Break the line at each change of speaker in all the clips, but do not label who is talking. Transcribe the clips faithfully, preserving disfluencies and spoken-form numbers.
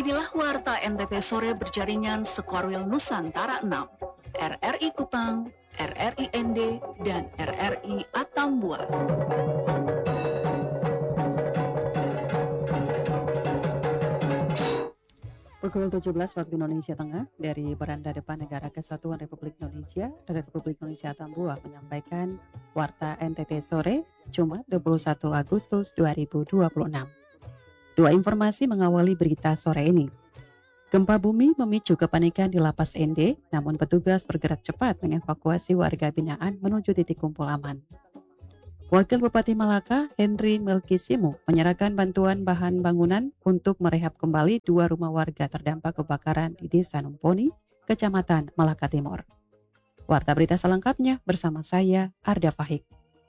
Inilah Warta N T T Sore berjaringan Sekorwil Nusantara enam, R R I Kupang, R R I N D, dan R R I Atambua.
Pukul tujuh belas waktu Indonesia Tengah, dari beranda depan Negara Kesatuan Republik Indonesia dan Republik Indonesia Atambua menyampaikan Warta N T T Sore, Jumat dua puluh satu Agustus dua ribu dua puluh enam. Dua informasi mengawali berita sore ini. Gempa bumi memicu kepanikan di Lapas N D, namun petugas bergerak cepat mengevakuasi warga binaan menuju titik kumpul aman. Wakil Bupati Malaka, Henry Melkisimu, menyerahkan bantuan bahan bangunan untuk merehab kembali dua rumah warga terdampak kebakaran di Desa Numponi, Kecamatan Malaka Timur. Warta berita selengkapnya bersama saya, Arda Fahik.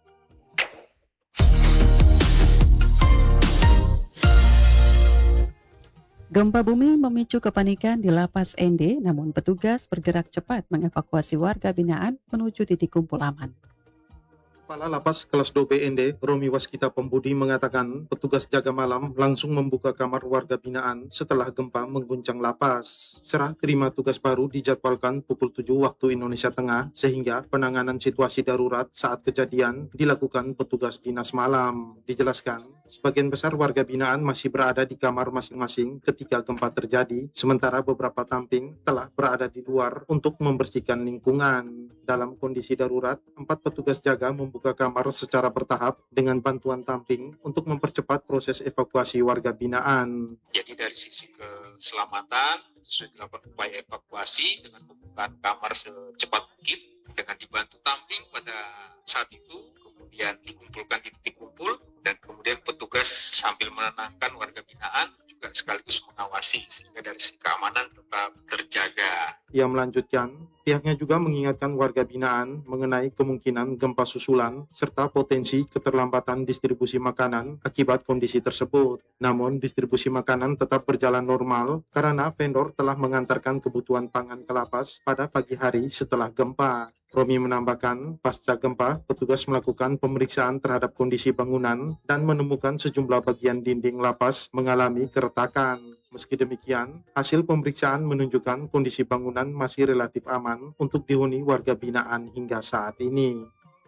Gempa bumi memicu kepanikan di Lapas N D, namun petugas bergerak cepat mengevakuasi warga binaan menuju titik kumpul aman.
Kepala Lapas Kelas dua B N D, Romi Waskita Pembudi mengatakan petugas jaga malam langsung membuka kamar warga binaan setelah gempa mengguncang lapas. Serah terima tugas baru dijadwalkan pukul tujuh waktu Indonesia Tengah, sehingga penanganan situasi darurat saat kejadian dilakukan petugas dinas malam. Dijelaskan, sebagian besar warga binaan masih berada di kamar masing-masing ketika gempa terjadi, sementara beberapa tamping telah berada di luar untuk membersihkan lingkungan. Dalam kondisi darurat, empat petugas jaga membuka kamar secara bertahap dengan bantuan tamping untuk mempercepat proses evakuasi warga binaan.
Jadi dari sisi keselamatan, sudah dilakukan upaya evakuasi dengan pembukaan kamar secepat mungkin dengan dibantu tamping pada saat itu, kemudian dikumpulkan di titik kumpul, dan kemudian petugas sambil menenangkan warga binaan juga sekaligus mengawasi sehingga dari sisi keamanan tetap terjaga.
Ia melanjutkan, pihaknya juga mengingatkan warga binaan mengenai kemungkinan gempa susulan serta potensi keterlambatan distribusi makanan akibat kondisi tersebut. Namun, distribusi makanan tetap berjalan normal karena vendor telah mengantarkan kebutuhan pangan ke lapas pada pagi hari setelah gempa. Romi menambahkan, pasca gempa, petugas melakukan pemeriksaan terhadap kondisi bangunan dan menemukan sejumlah bagian dinding lapas mengalami keretakan. Meski demikian, hasil pemeriksaan menunjukkan kondisi bangunan masih relatif aman untuk dihuni warga binaan hingga saat ini.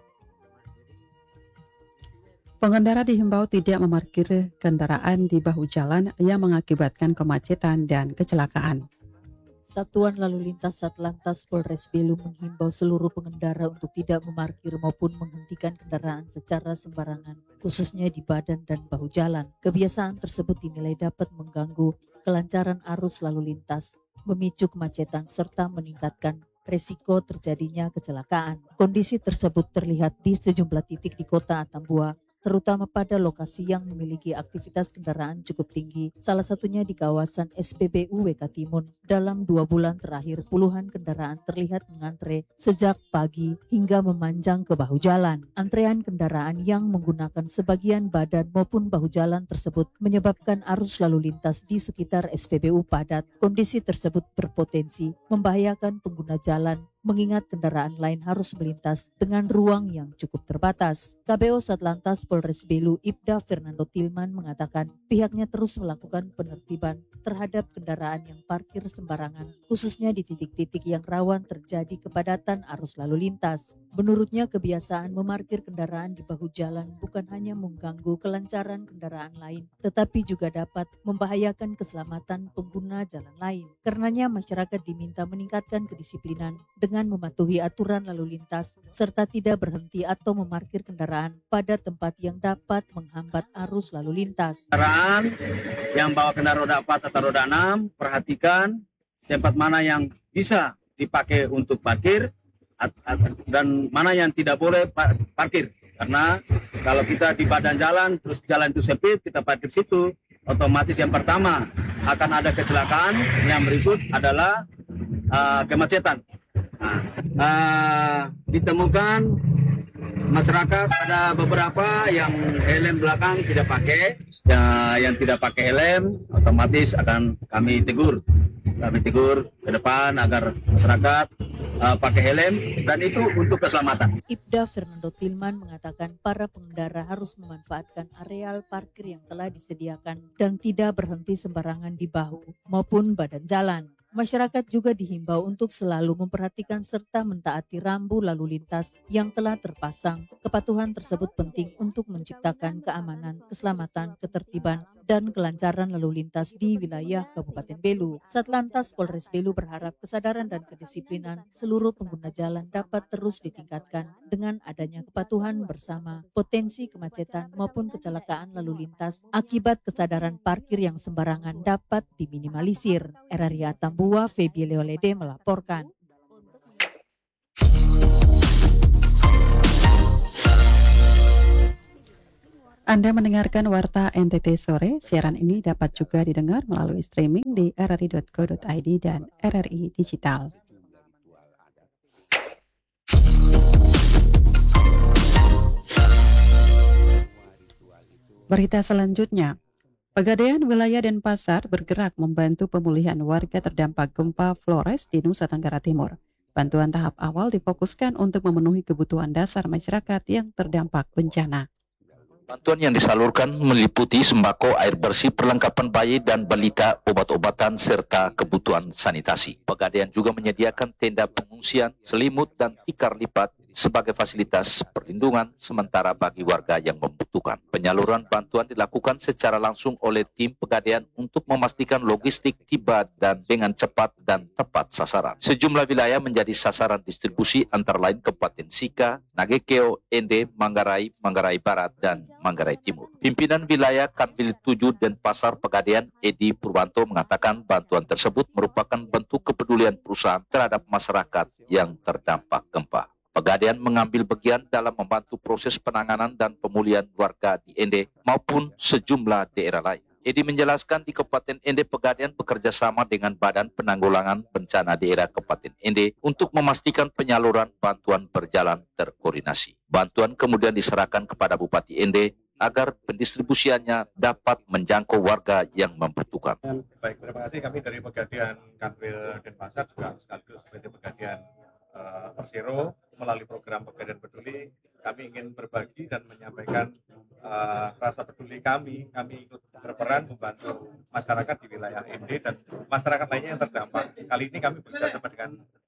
Pengendara dihimbau tidak memarkir kendaraan di bahu jalan yang mengakibatkan kemacetan dan kecelakaan.
Satuan Lalu Lintas Satlantas Polres Belu menghimbau seluruh pengendara untuk tidak memarkir maupun menghentikan kendaraan secara sembarangan, khususnya di badan dan bahu jalan. Kebiasaan tersebut dinilai dapat mengganggu kelancaran arus lalu lintas, memicu kemacetan, serta meningkatkan resiko terjadinya kecelakaan. Kondisi tersebut terlihat di sejumlah titik di Kota Atambua, terutama pada lokasi yang memiliki aktivitas kendaraan cukup tinggi, salah satunya di kawasan S P B U W K Timun. Dalam dua bulan terakhir, puluhan kendaraan terlihat mengantre sejak pagi hingga memanjang ke bahu jalan. Antrean kendaraan yang menggunakan sebagian badan maupun bahu jalan tersebut menyebabkan arus lalu lintas di sekitar S P B U padat. Kondisi tersebut berpotensi membahayakan pengguna jalan, mengingat kendaraan lain harus melintas dengan ruang yang cukup terbatas. K B O Satlantas Polres Belu Ibda Fernando Tilman mengatakan pihaknya terus melakukan penertiban terhadap kendaraan yang parkir sembarangan, khususnya di titik-titik yang rawan terjadi kepadatan arus lalu lintas. Menurutnya, kebiasaan memarkir kendaraan di bahu jalan bukan hanya mengganggu kelancaran kendaraan lain, tetapi juga dapat membahayakan keselamatan pengguna jalan lain. Karenanya, masyarakat diminta meningkatkan kedisiplinan dengan mematuhi aturan lalu lintas serta tidak berhenti atau memarkir kendaraan pada tempat yang dapat menghambat arus lalu lintas.
Kendaraan yang bawa kendaraan roda empat atau roda enam, perhatikan tempat mana yang bisa dipakai untuk parkir dan mana yang tidak boleh parkir. Karena kalau kita di badan jalan terus jalan itu sempit, kita parkir situ, otomatis yang pertama akan ada kecelakaan, yang berikut adalah uh, kemacetan. Nah, uh, ditemukan masyarakat ada beberapa yang helm belakang tidak pakai, ya, yang tidak pakai helm otomatis akan kami tegur, kami tegur ke depan agar masyarakat uh, pakai helm, dan itu untuk keselamatan.
Ibda Fernando Tilman mengatakan para pengendara harus memanfaatkan areal parkir yang telah disediakan dan tidak berhenti sembarangan di bahu maupun badan jalan. Masyarakat juga dihimbau untuk selalu memperhatikan serta mentaati rambu lalu lintas yang telah terpasang. Kepatuhan tersebut penting untuk menciptakan keamanan, keselamatan, ketertiban, dan kelancaran lalu lintas di wilayah Kabupaten Belu. Satlantas Polres Belu berharap kesadaran dan kedisiplinan seluruh pengguna jalan dapat terus ditingkatkan dengan adanya kepatuhan bersama. Potensi kemacetan maupun kecelakaan lalu lintas akibat kesadaran parkir yang sembarangan dapat diminimalisir. R R I Atambua, Febi Leolede melaporkan.
Anda mendengarkan Warta N T T Sore. Siaran ini dapat juga didengar melalui streaming di r r i dot co dot i d dan R R I Digital. Berita selanjutnya, Pegadaian Wilayah Denpasar bergerak membantu pemulihan warga terdampak gempa Flores di Nusa Tenggara Timur. Bantuan tahap awal difokuskan untuk memenuhi kebutuhan dasar masyarakat yang terdampak bencana.
Bantuan yang disalurkan meliputi sembako, air bersih, perlengkapan bayi dan balita, obat-obatan, serta kebutuhan sanitasi. Pegadaian juga menyediakan tenda pengungsian, selimut, dan tikar lipat sebagai fasilitas perlindungan sementara bagi warga yang membutuhkan. Penyaluran bantuan dilakukan secara langsung oleh tim Pegadaian untuk memastikan logistik tiba dan dengan cepat dan tepat sasaran. Sejumlah wilayah menjadi sasaran distribusi antara lain Kabupaten Sika, Nagekeo, Ende, Manggarai, Manggarai Barat, dan Manggarai Timur. Pimpinan wilayah Kanwil tujuh Denpasar Pegadaian, Edi Purwanto, mengatakan bantuan tersebut merupakan bentuk kepedulian perusahaan terhadap masyarakat yang terdampak gempa. Pegadaian mengambil bagian dalam membantu proses penanganan dan pemulihan warga di Ende maupun sejumlah daerah lain. Edi menjelaskan di Kabupaten Ende Pegadaian bekerja sama dengan Badan Penanggulangan Bencana Daerah Kabupaten Ende untuk memastikan penyaluran bantuan berjalan terkoordinasi. Bantuan kemudian diserahkan kepada Bupati Ende agar pendistribusiannya dapat menjangkau warga yang membutuhkan.
Baik, terima kasih. Kami dari Pegadaian Kanwil Denpasar juga sekaligus sebagai Pegadaian Uh, Persero melalui program Pegadaian Peduli, kami ingin berbagi dan menyampaikan uh, rasa peduli kami. Kami ikut berperan membantu masyarakat di wilayah N D dan masyarakat lainnya yang terdampak. Kali ini kami bekerjasama dengan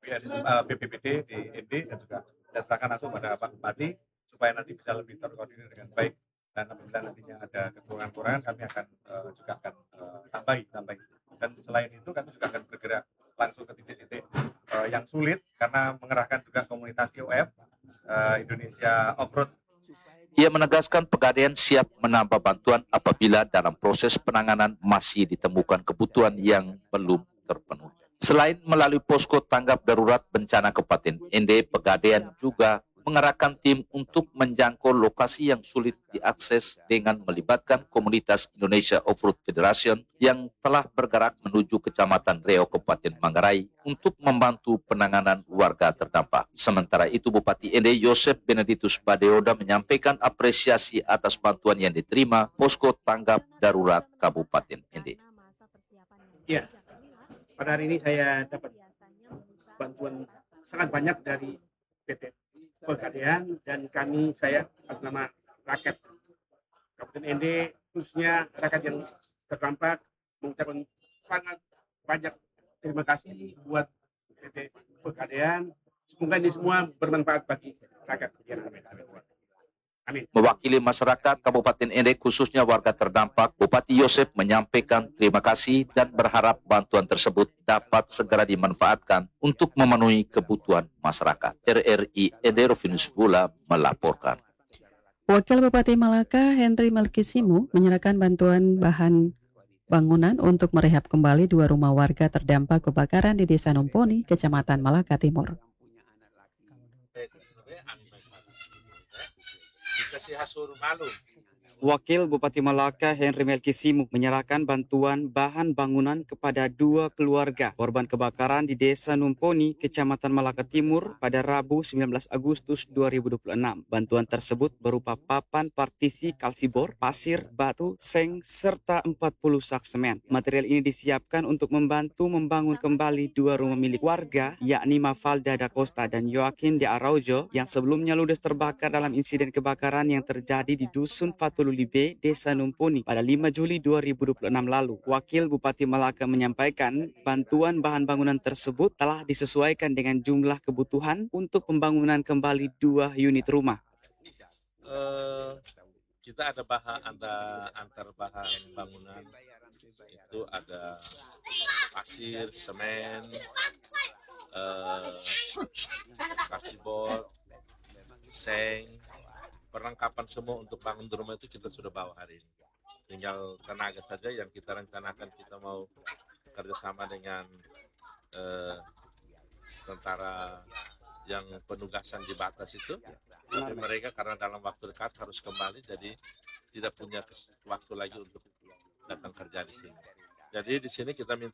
B P B D di N D dan juga saya serahkan langsung pada Pak Bupati supaya nanti bisa lebih terkoordinir dengan baik, dan apabila nantinya ada kekurangan-kekurangan kami akan uh, juga akan uh, tambahi, tambahi. Dan selain itu kami juga akan bergerak langsung ke titik-titik uh, yang sulit karena mengerahkan juga komunitas I O F uh, Indonesia Off-Road.
Ia menegaskan Pegadaian siap menambah bantuan apabila dalam proses penanganan masih ditemukan kebutuhan yang belum terpenuhi. Selain melalui posko tanggap darurat bencana Kabupaten Ende, Pegadaian juga mengerahkan tim untuk menjangkau lokasi yang sulit diakses dengan melibatkan komunitas Indonesia Off-Road Federation yang telah bergerak menuju Kecamatan Reo, Kabupaten Manggarai untuk membantu penanganan warga terdampak. Sementara itu, Bupati Ende Yosef Benedictus Badeoda menyampaikan apresiasi atas bantuan yang diterima posko tanggap darurat Kabupaten Ende.
Ya, pada hari ini saya dapat bantuan sangat banyak dari P T Pegadaian, dan kami saya atas nama rakyat Kabupaten Ende, khususnya rakyat yang terdampak, mengucapkan sangat banyak terima kasih buat P T Pegadaian. Semoga ini semua bermanfaat bagi rakyat. Amin.
Mewakili masyarakat Kabupaten Ende khususnya warga terdampak, Bupati Yosef menyampaikan terima kasih dan berharap bantuan tersebut dapat segera dimanfaatkan untuk memenuhi kebutuhan masyarakat. R R I Ende Rovinus Vula melaporkan.
Wakil Bupati Malaka Henry Melkisimu menyerahkan bantuan bahan bangunan untuk merehab kembali dua rumah warga terdampak kebakaran di Desa Numponi, Kecamatan Malaka Timur.
Wakil Bupati Malaka Henry Melkisimu menyerahkan bantuan bahan bangunan kepada dua keluarga korban kebakaran di Desa Numponi, Kecamatan Malaka Timur pada Rabu sembilan belas Agustus dua ribu dua puluh enam. Bantuan tersebut berupa papan partisi kalsibor, pasir, batu, seng, serta empat puluh sak semen. Material ini disiapkan untuk membantu membangun kembali dua rumah milik warga, yakni Mafalda da Costa dan Joaquin de Araujo yang sebelumnya ludes terbakar dalam insiden kebakaran yang terjadi di Dusun Fatululi B, Desa Numponi pada lima Juli dua ribu dua puluh enam lalu. Wakil Bupati Malaka menyampaikan bantuan bahan bangunan tersebut telah disesuaikan dengan jumlah kebutuhan untuk pembangunan kembali dua unit rumah.
Uh, kita ada bahan ada antar bahan bangunan itu ada pasir, semen, uh, kalsibor, seng, perlengkapan semua untuk bangun di rumah itu kita sudah bawa hari ini. Tinggal tenaga saja yang kita rencanakan, kita mau kerjasama dengan eh, tentara yang penugasan di batas itu. Tapi mereka karena dalam waktu dekat harus kembali, jadi tidak punya waktu lagi untuk datang kerja di sini. Jadi di sini kita minta